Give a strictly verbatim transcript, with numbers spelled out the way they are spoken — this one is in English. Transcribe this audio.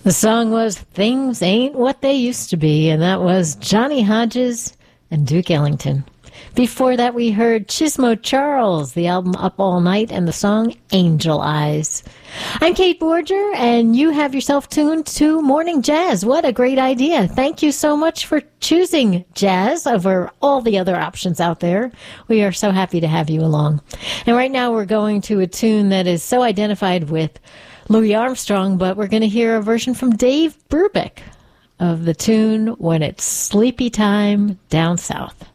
The song was Things Ain't What They Used to Be, and that was Johnny Hodges and Duke Ellington. Before that, we heard Chismo Charles, the album Up All Night, and the song Angel Eyes. I'm Kate Borger, and you have yourself tuned to Morning Jazz. What a great idea. Thank you so much for choosing jazz over all the other options out there. We are so happy to have you along. And right now we're going to a tune that is so identified with Louis Armstrong, but we're going to hear a version from Dave Brubeck of the tune When It's Sleepy Time Down South.